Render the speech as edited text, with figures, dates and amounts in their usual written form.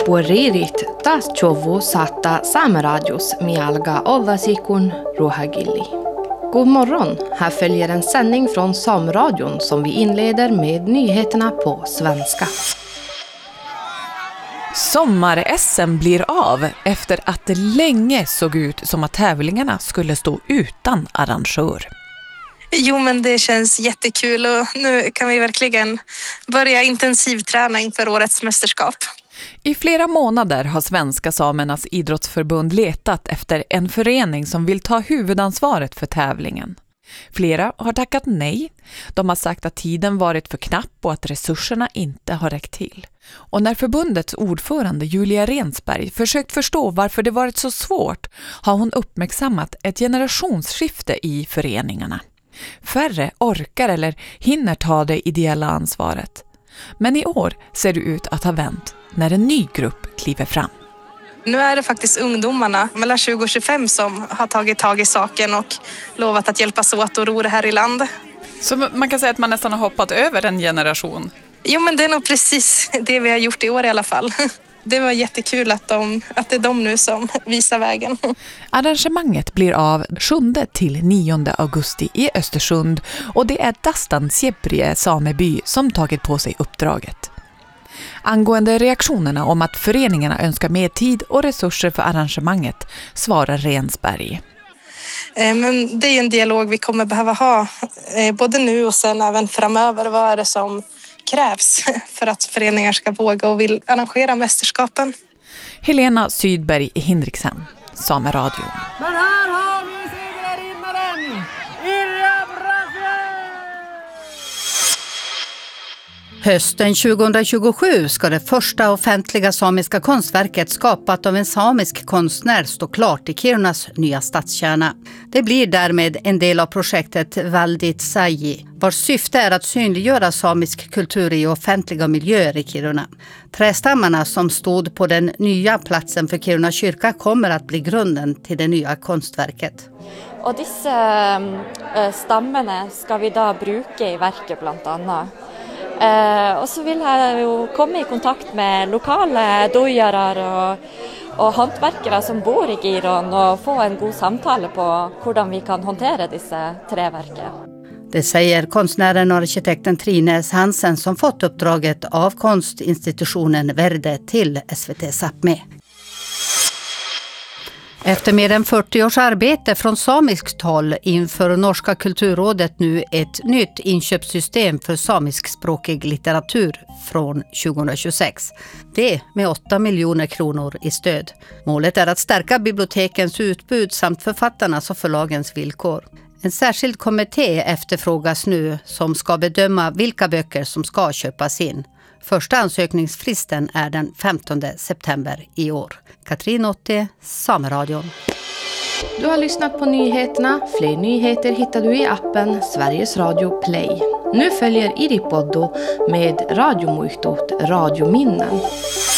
puoririt taas chovu saattaa Saameradios mialga ollasikun ruhagilli. God morgon, här följer en sändning från Saameradion som vi inleder med nyheterna på svenska. Sommar-SM blir av efter att det länge såg ut som att tävlingarna skulle stå utan arrangör. Jo, men det känns jättekul och nu kan vi verkligen börja intensivträna inför årets mästerskap. I flera månader har Svenska Samernas idrottsförbund letat efter en förening som vill ta huvudansvaret för tävlingen. Flera har tackat nej. De har sagt att tiden varit för knapp och att resurserna inte har räckt till. Och när förbundets ordförande Julia Rensberg försökt förstå varför det varit så svårt har hon uppmärksammat ett generationsskifte i föreningarna. Färre orkar eller hinner ta det ideella ansvaret. Men i år ser det ut att ha vänt när en ny grupp kliver fram. Nu är det faktiskt ungdomarna mellan 20 och 25 som har tagit tag i saken och lovat att hjälpas åt och ro det här i land. Så man kan säga att man nästan har hoppat över en generation? Jo, men det är nog precis det vi har gjort i år i alla fall. Det var jättekul att det är de nu som visar vägen. Arrangemanget blir av 7 till 9 augusti i Östersund och det är Dastan Siebrie sameby som tagit på sig uppdraget. Angående reaktionerna om att föreningarna önskar mer tid och resurser för arrangemanget svarar Rensberg. Men det är en dialog vi kommer behöva ha både nu och sen även framöver. Vad är det som krävs för att föreningar ska våga och vill arrangera mästerskapen? Helena Sydberg Hindriksen, Saameradion. Men här har vi segervinnaren, Irja Brasse! Hösten 2027 ska det första offentliga samiska konstverket skapat av en samisk konstnär stå klart i Kirunas nya stadskärna. Det blir därmed en del av projektet Valdit Saji, vars syfte är att synliggöra samisk kultur i offentliga miljöer i Kiruna. Trästammarna som stod på den nya platsen för Kiruna kyrka kommer att bli grunden till det nya konstverket. Och dessa stammarna ska vi då bruka i verket bland annat. Och så vill jag ju komma i kontakt med lokala dojarar och hantverkare som bor i Giron och få en god samtal på hur vi kan hantera dessa träverken. Det säger konstnären och arkitekten Trine Hansen som fått uppdraget av konstinstitutionen Verde till SVT Sápmi. Efter mer än 40 års arbete från samiskt håll inför Norska kulturrådet nu ett nytt inköpssystem för samiskspråkig litteratur från 2026. Det med 8 miljoner kronor i stöd. Målet är att stärka bibliotekens utbud samt författarnas och förlagens villkor. En särskild kommitté efterfrågas nu som ska bedöma vilka böcker som ska köpas in. Första ansökningsfristen är den 15 september i år. Katrin Otte, Saameradion. Du har lyssnat på nyheterna. Fler nyheter hittar du i appen Sveriges Radio Play. Nu följer Iripoddo med radiomuistot Radiominnen.